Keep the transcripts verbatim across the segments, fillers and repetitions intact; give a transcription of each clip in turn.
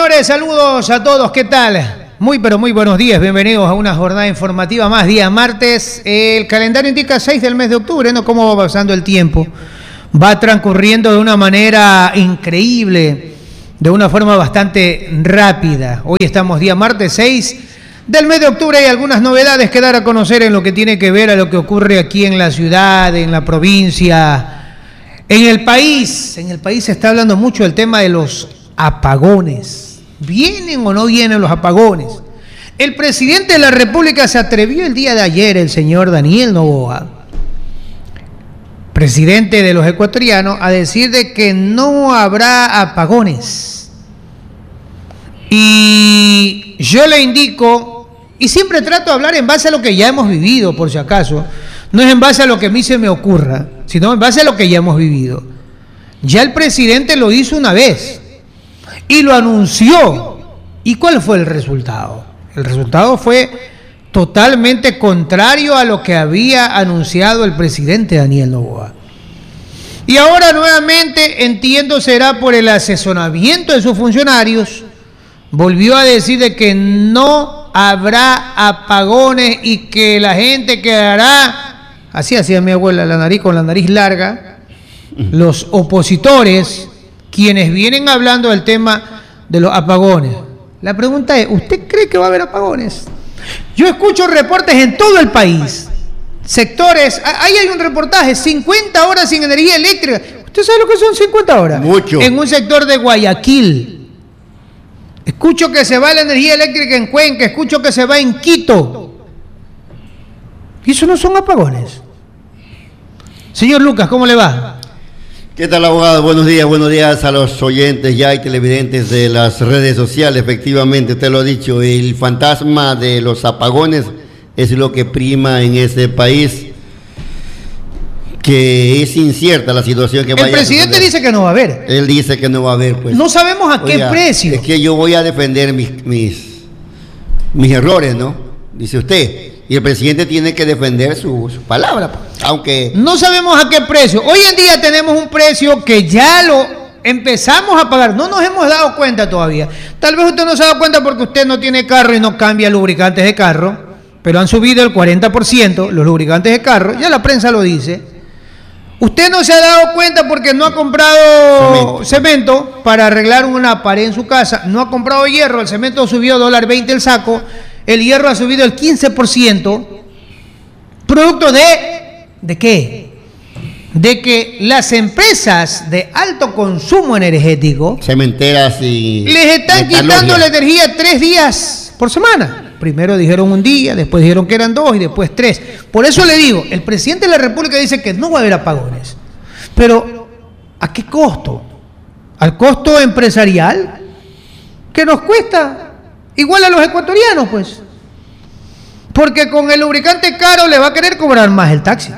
señores, saludos a todos, ¿qué tal? Muy pero muy buenos días, bienvenidos a una jornada informativa más, día martes. El calendario indica seis del mes de octubre, ¿no? Cómo va pasando el tiempo. Va transcurriendo de una manera increíble, de una forma bastante rápida. Hoy estamos día martes seis del mes de octubre. Hay algunas novedades que dar a conocer en lo que tiene que ver a lo que ocurre aquí en la ciudad, en la provincia, en el país. En el país se está hablando mucho del tema de los apagones. ¿Vienen o no vienen los apagones? El presidente de la República se atrevió el día de ayer, el señor Daniel Noboa, presidente de los ecuatorianos, a decir de que no habrá apagones. Y yo le indico, y siempre trato de hablar en base a lo que ya hemos vivido, por si acaso, no es en base a lo que a mí se me ocurra, sino en base a lo que ya hemos vivido. Ya el presidente lo hizo una vez y lo anunció. ¿Y cuál fue el resultado? El resultado fue totalmente contrario a lo que había anunciado el presidente Daniel Noboa. Y ahora nuevamente, entiendo será por el asesoramiento de sus funcionarios, volvió a decir de que no habrá apagones y que la gente quedará, así hacía mi abuela, la nariz con la nariz larga, los opositores, quienes vienen hablando del tema de los apagones. La pregunta es, ¿usted cree que va a haber apagones? Yo escucho reportes en todo el país, sectores, ahí hay un reportaje, cincuenta horas sin energía eléctrica. ¿Usted sabe lo que son cincuenta horas? Mucho. En un sector de Guayaquil. Escucho que se va la energía eléctrica en Cuenca, escucho que se va en Quito. ¿Y eso no son apagones? Señor Lucas, ¿cómo le va? ¿Qué tal, abogado? Buenos días, buenos días a los oyentes ya y televidentes de las redes sociales. Efectivamente, usted lo ha dicho, el fantasma de los apagones es lo que prima en ese país, que es incierta la situación que vaya a El presidente dice que no va a haber. Él dice que no va a haber, pues. No sabemos a qué Oiga, precio. Es que yo voy a defender mis, mis, mis errores, ¿no? Dice usted. Y el presidente tiene que defender su, su palabra, aunque... No sabemos a qué precio. Hoy en día tenemos un precio que ya lo empezamos a pagar. No nos hemos dado cuenta todavía. Tal vez usted no se ha dado cuenta porque usted no tiene carro y no cambia lubricantes de carro, pero han subido el cuarenta por ciento los lubricantes de carro. Ya la prensa lo dice. Usted no se ha dado cuenta porque no ha comprado cemento, cemento para arreglar una pared en su casa. No ha comprado hierro. El cemento subió a dólar veinte el saco. El hierro ha subido el quince por ciento, producto de, ¿de qué? De que las empresas de alto consumo energético, cementeras y les están quitando la energía tres días por semana. Primero dijeron un día, después dijeron que eran dos y después tres. Por eso le digo, el presidente de la República dice que no va a haber apagones. Pero, ¿a qué costo? ¿Al costo empresarial? ¿Qué nos cuesta? Igual a los ecuatorianos, pues. Porque con el lubricante caro le va a querer cobrar más el taxi.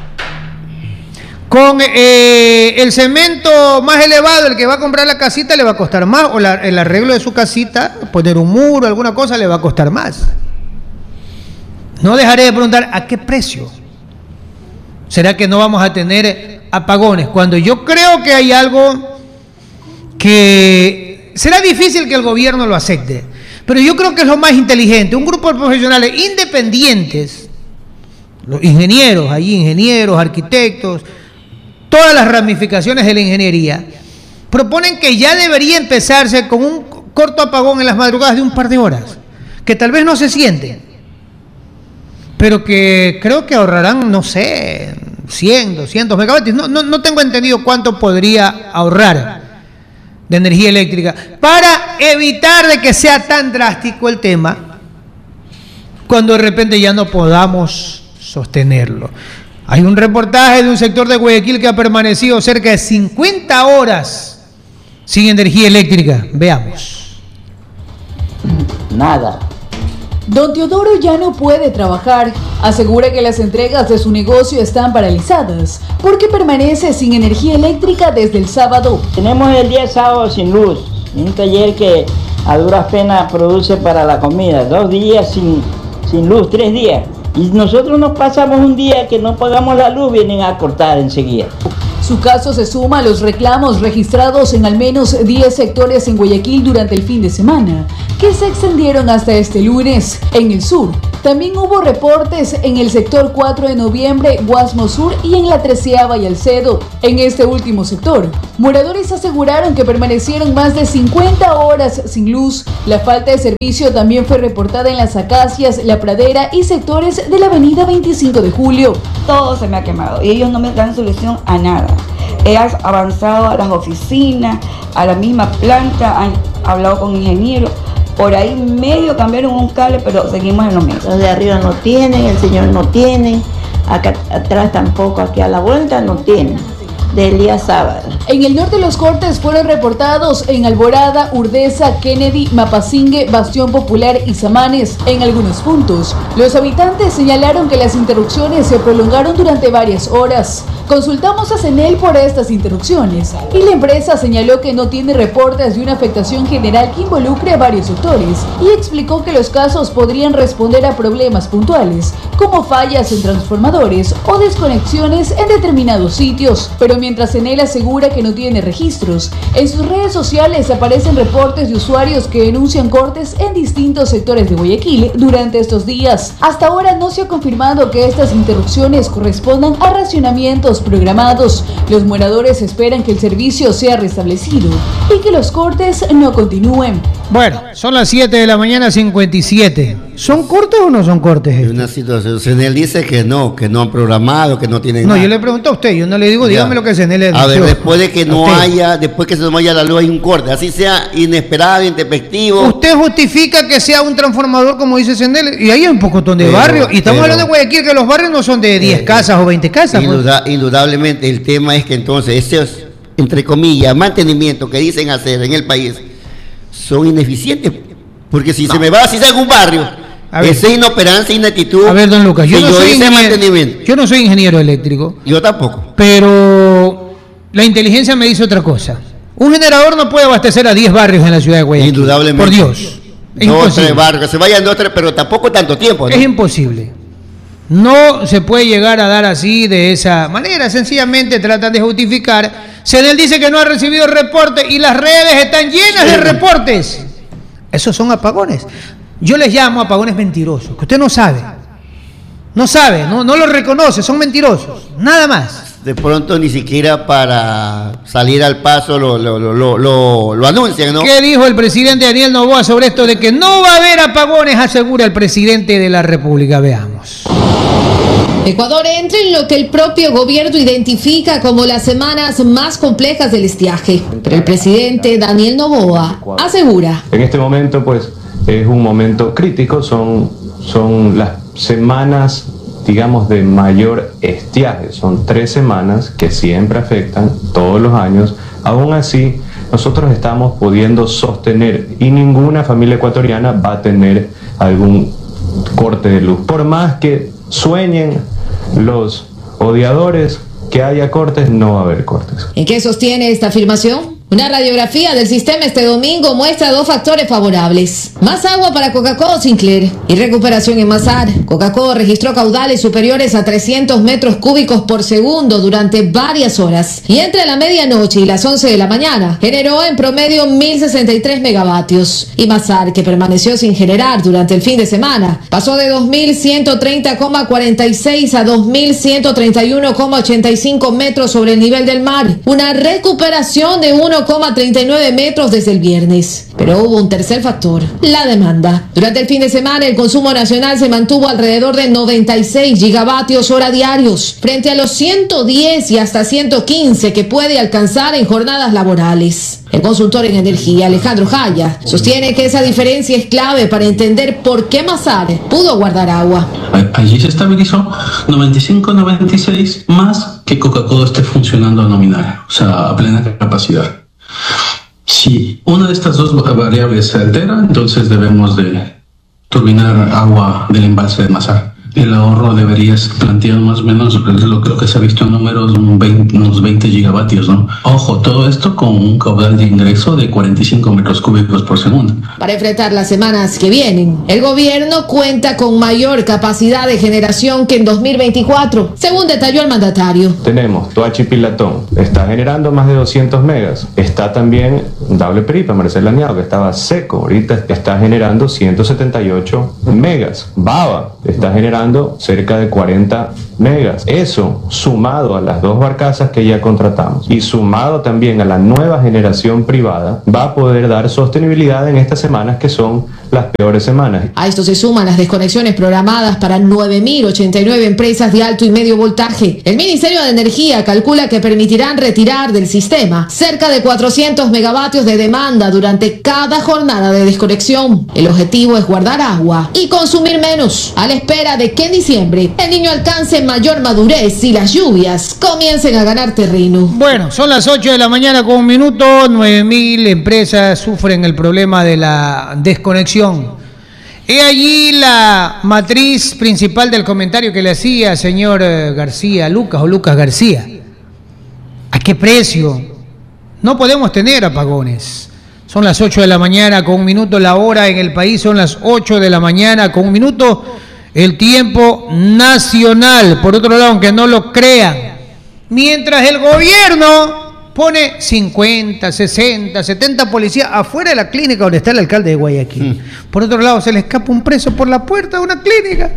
Con eh, el cemento más elevado, el que va a comprar la casita le va a costar más. O la, el arreglo de su casita, poner un muro, alguna cosa, le va a costar más. No dejaré de preguntar, ¿a qué precio? ¿Será que no vamos a tener apagones? Cuando yo creo que hay algo que será difícil que el gobierno lo acepte. Pero yo creo que es lo más inteligente. Un grupo de profesionales independientes, los ingenieros, allí ingenieros, arquitectos, todas las ramificaciones de la ingeniería, proponen que ya debería empezarse con un corto apagón en las madrugadas de un par de horas, que tal vez no se siente, pero que creo que ahorrarán, no sé, cien, doscientos megavatios. No, no, no tengo entendido cuánto podría ahorrar de energía eléctrica, para evitar de que sea tan drástico el tema cuando de repente ya no podamos sostenerlo. Hay un reportaje de un sector de Guayaquil que ha permanecido cerca de cincuenta horas sin energía eléctrica. Veamos. Nada. Don Teodoro ya no puede trabajar. Asegura que las entregas de su negocio están paralizadas porque permanece sin energía eléctrica desde el sábado. Tenemos el día sábado sin luz, un taller que a duras penas produce para la comida. Dos días sin, sin luz, tres días. Y nosotros nos pasamos un día que no pagamos la luz, vienen a cortar enseguida. Su caso se suma a los reclamos registrados en al menos diez sectores en Guayaquil durante el fin de semana, que se extendieron hasta este lunes. En el sur, también hubo reportes en el sector cuatro de noviembre, Guasmo Sur y en la Treceava y Alcedo. En este último sector, moradores aseguraron que permanecieron más de cincuenta horas sin luz. La falta de servicio también fue reportada en Las Acacias, La Pradera y sectores de la avenida veinticinco de julio. Todo se me ha quemado y ellos no me dan solución a nada. He avanzado a las oficinas, a la misma planta, han hablado con ingenieros. Por ahí medio cambiaron un cable, pero seguimos en lo mismo. Los de arriba no tienen, el señor no tiene, acá atrás tampoco, aquí a la vuelta no tienen. Del día sábado. En el norte los cortes fueron reportados en Alborada, Urdesa, Kennedy, Mapasingue, Bastión Popular y Samanes. En algunos puntos, los habitantes señalaron que las interrupciones se prolongaron durante varias horas. Consultamos a CENEL por estas interrupciones y la empresa señaló que no tiene reportes de una afectación general que involucre a varios sectores y explicó que los casos podrían responder a problemas puntuales, como fallas en transformadores o desconexiones en determinados sitios. Pero mientras CENEL asegura que no tiene registros, en sus redes sociales aparecen reportes de usuarios que denuncian cortes en distintos sectores de Guayaquil durante estos días. Hasta ahora no se ha confirmado que estas interrupciones correspondan a racionamientos programados. Los moradores esperan que el servicio sea restablecido y que los cortes no continúen. Bueno, son las siete de la mañana, cincuenta y siete. ¿Son cortes o no son cortes? Es una situación. CENEL dice que no, que no han programado, que no tienen No, nada. yo le pregunto a usted, yo no le digo, dígame lo que CENEL le dice. A ver, después de que no haya, después que se nos vaya la luz hay un corte, así sea inesperado, intempestivo. Usted justifica que sea un transformador, como dice CENEL, y ahí hay un pocotón de Pero, barrios, y estamos pero, hablando de Guayaquil, que los barrios no son de diez casas o veinte casas. Induda, pues. Indudablemente, el tema es que entonces esos, entre comillas, mantenimientos que dicen hacer en el país son ineficientes, porque si no. se me va, si se hace un barrio, esa inoperancia, ineptitud. A ver, don Lucas, yo, no yo, soy ingeniero, yo no soy ingeniero eléctrico. Yo tampoco. Pero la inteligencia me dice otra cosa. Un generador no puede abastecer a diez barrios en la ciudad de Guayaquil. Indudablemente. Por Dios. Es dos, tres barrios, que se vayan dos, tres, pero tampoco tanto tiempo, ¿no? Es imposible. No se puede llegar a dar así de esa manera. Sencillamente tratan de justificar. CENEL dice que no ha recibido reporte y las redes están llenas sí. de reportes. Esos son apagones. Yo les llamo apagones mentirosos, que usted no sabe. No sabe, no, no los reconoce, son mentirosos. Nada más. De pronto ni siquiera para salir al paso lo, lo, lo, lo, lo anuncian, ¿no? ¿Qué dijo el presidente Daniel Noboa sobre esto de que no va a haber apagones? Asegura el presidente de la República. Veamos. Ecuador entra en lo que el propio gobierno identifica como las semanas más complejas del estiaje. Pero el presidente Daniel Noboa asegura. En este momento, pues, es un momento crítico, son, son las semanas, digamos, de mayor estiaje. Son tres semanas que siempre afectan todos los años. Aún así, nosotros estamos pudiendo sostener y ninguna familia ecuatoriana va a tener algún corte de luz. Por más que sueñen los odiadores que haya cortes, no va a haber cortes. ¿En qué sostiene esta afirmación? Una radiografía del sistema este domingo muestra dos factores favorables. Más agua para Coca-Cola Sinclair y recuperación en Mazar. Coca-Cola registró caudales superiores a trescientos metros cúbicos por segundo durante varias horas. Y entre la medianoche y las once de la mañana generó en promedio mil sesenta y tres megavatios. Y Mazar, que permaneció sin generar durante el fin de semana, pasó de dos mil ciento treinta coma cuarenta y seis a dos mil ciento treinta y uno coma ochenta y cinco metros sobre el nivel del mar. Una recuperación de uno coma treinta y nueve metros desde el viernes. Pero hubo un tercer factor, la demanda. Durante el fin de semana el consumo nacional se mantuvo alrededor de noventa y seis gigavatios hora diarios, frente a los ciento diez y hasta ciento quince que puede alcanzar en jornadas laborales. El consultor en energía, Alejandro Jaya, sostiene que esa diferencia es clave para entender por qué Mazar pudo guardar agua. Allí se estabilizó noventa y cinco noventa y seis más que Coca-Cola esté funcionando a nominal, o sea, a plena capacidad. Si una de estas dos variables se altera, entonces debemos de turbinar agua del embalse de Mazar. el ahorro debería ser planteado más o menos lo que, lo que se ha visto en números, un veinte, unos veinte gigavatios, ¿no? Ojo, todo esto con un caudal de ingreso de cuarenta y cinco metros cúbicos por segundo. Para enfrentar las semanas que vienen, el gobierno cuenta con mayor capacidad de generación que en dos mil veinticuatro, según detalló el mandatario. Tenemos Toachi Pilatón, está generando más de doscientos megas. Está también Daule Peripa, Marcela Niao, que estaba seco, ahorita está generando ciento setenta y ocho megas. Baba está generando cerca de cuarenta megas. Eso sumado a las dos barcazas que ya contratamos y sumado también a la nueva generación privada va a poder dar sostenibilidad en estas semanas que son las peores semanas. A esto se suman las desconexiones programadas para nueve mil ochenta y nueve empresas de alto y medio voltaje. El Ministerio de Energía calcula que permitirán retirar del sistema cerca de cuatrocientos megavatios de demanda durante cada jornada de desconexión. El objetivo es guardar agua y consumir menos, a la espera de que en diciembre el niño alcance mayor madurez y las lluvias comiencen a ganar terreno. Bueno, son las ocho de la mañana con un minuto, nueve mil empresas sufren el problema de la desconexión. He allí la matriz principal del comentario que le hacía señor García, Lucas o Lucas García. ¿A qué precio? No podemos tener apagones. Son las ocho de la mañana con un minuto, la hora en el país son las ocho de la mañana con un minuto. El tiempo nacional, por otro lado, aunque no lo crean, mientras el gobierno pone cincuenta, sesenta, setenta policías afuera de la clínica donde está el alcalde de Guayaquil. Mm. Por otro lado, se le escapa un preso por la puerta de una clínica.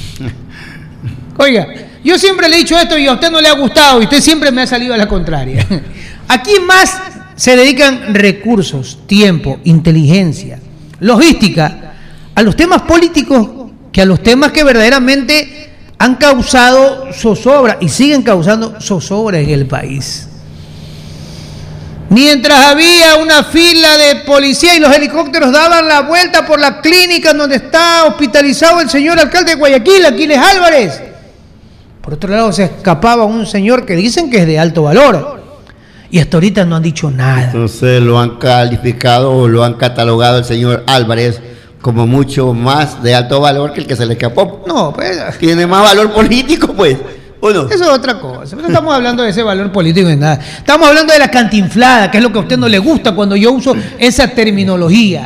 Oiga, yo siempre le he dicho esto y a usted no le ha gustado y usted siempre me ha salido a la contraria. Aquí más se dedican recursos, tiempo, inteligencia, logística a los temas políticos que a los temas que verdaderamente han causado zozobra y siguen causando zozobra en el país. Mientras había una fila de policía y los helicópteros daban la vuelta por la clínica donde está hospitalizado el señor alcalde de Guayaquil, Aquiles Álvarez, por otro lado se escapaba un señor que dicen que es de alto valor y hasta ahorita no han dicho nada. Entonces lo han calificado o lo han catalogado el señor Álvarez como mucho más de alto valor que el que se le escapó. No, pues... Tiene más valor político, pues. ¿O no? Eso es otra cosa. No estamos hablando de ese valor político ni nada. Estamos hablando de la cantinflada, que es lo que a usted no le gusta cuando yo uso esa terminología.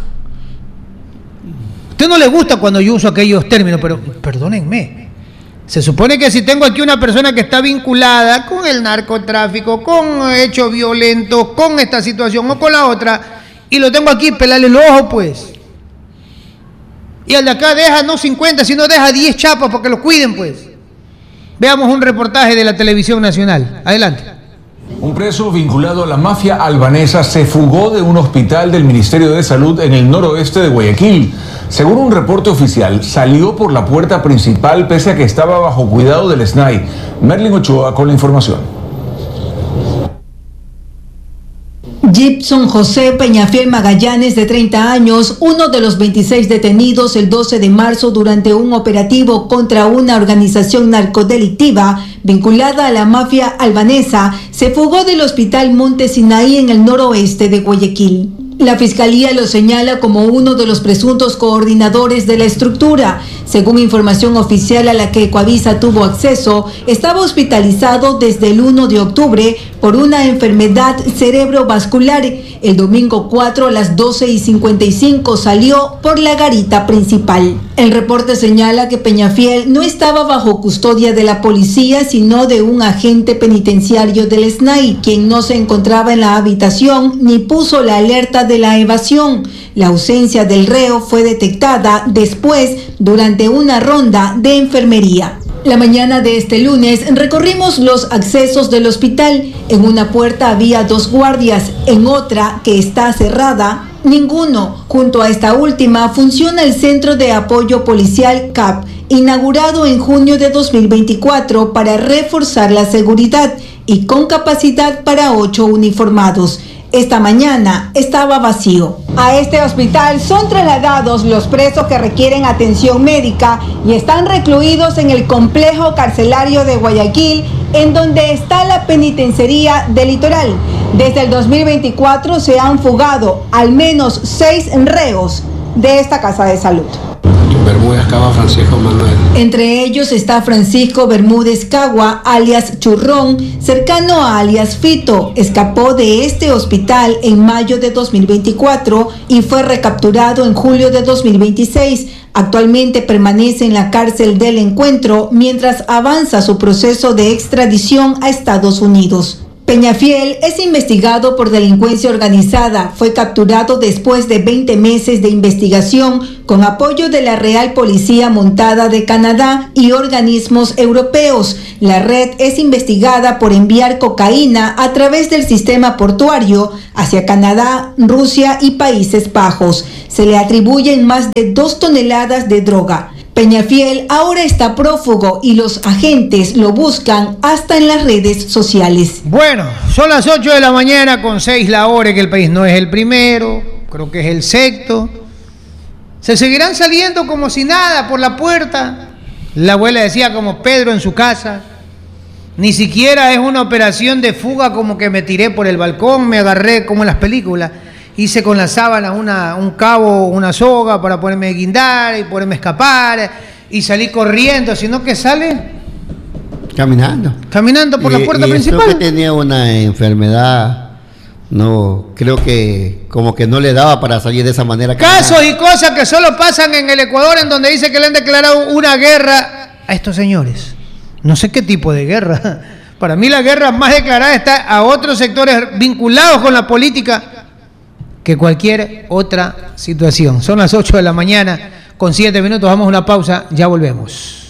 A usted no le gusta cuando yo uso aquellos términos, pero perdónenme. Se supone que si tengo aquí una persona que está vinculada con el narcotráfico, con hechos violentos, con esta situación o con la otra, y lo tengo aquí, pelarle el ojo, pues. Y al de acá deja no cincuenta, sino deja diez chapas porque lo cuiden, pues. Veamos un reportaje de la televisión nacional. Adelante. Un preso vinculado a la mafia albanesa se fugó de un hospital del Ministerio de Salud en el noroeste de Guayaquil. Según un reporte oficial, salió por la puerta principal pese a que estaba bajo cuidado del S N A I. Merlin Ochoa con la información. Gibson José Peñafiel Magallanes, de treinta años, uno de los veintiséis detenidos el doce de marzo durante un operativo contra una organización narcodelictiva vinculada a la mafia albanesa, se fugó del hospital Monte Sinaí en el noroeste de Guayaquil. La fiscalía lo señala como uno de los presuntos coordinadores de la estructura. Según información oficial a la que Ecuavisa tuvo acceso, estaba hospitalizado desde el uno de octubre por una enfermedad cerebrovascular. El domingo cuatro a las doce y cincuenta y cinco salió por la garita principal. El reporte señala que Peñafiel no estaba bajo custodia de la policía, sino de un agente penitenciario del S N A I, quien no se encontraba en la habitación ni puso la alerta de la evasión. La ausencia del reo fue detectada después durante una ronda de enfermería. La mañana de este lunes recorrimos los accesos del hospital. En una puerta había dos guardias, en otra, que está cerrada, ninguno. Junto a esta última funciona el Centro de Apoyo Policial C A P, inaugurado en junio de dos mil veinticuatro para reforzar la seguridad y con capacidad para ocho uniformados. Esta mañana estaba vacío. A este hospital son trasladados los presos que requieren atención médica y están recluidos en el complejo carcelario de Guayaquil, en donde está la penitenciaría del Litoral. Desde el dos mil veinticuatro se han fugado al menos seis reos de esta casa de salud. Bermúdez Cagua Francisco Manuel. Entre ellos está Francisco Bermúdez Cagua, alias Churrón, cercano a alias Fito. Escapó de este hospital en mayo de dos mil veinticuatro y fue recapturado en julio de dos mil veintiséis. Actualmente permanece en la cárcel del Encuentro mientras avanza su proceso de extradición a Estados Unidos. Peñafiel es investigado por delincuencia organizada. Fue capturado después de veinte meses de investigación con apoyo de la Real Policía Montada de Canadá y organismos europeos. La red es investigada por enviar cocaína a través del sistema portuario hacia Canadá, Rusia y Países Bajos. Se le atribuyen más de dos toneladas de droga. Peñafiel ahora está prófugo y los agentes lo buscan hasta en las redes sociales. Bueno, son las ocho de la mañana con seis la hora, que el país no es el primero, creo que es el sexto. Se seguirán saliendo como si nada por la puerta. La abuela decía como Pedro en su casa. Ni siquiera es una operación de fuga como que me tiré por el balcón, me agarré como en las películas. Hice con la sábana una, un cabo, una soga para poderme guindar y poderme escapar y salí corriendo, sino que sale caminando. Caminando por y, la puerta y principal. Creo que tenía una enfermedad, no, creo que como que no le daba para salir de esa manera. Casos y cosas que solo pasan en el Ecuador, en donde dice que le han declarado una guerra a estos señores. No sé qué tipo de guerra. Para mí la guerra más declarada está a otros sectores vinculados con la política que cualquier otra situación. Son las ocho de la mañana con siete minutos, vamos a una pausa, ya volvemos.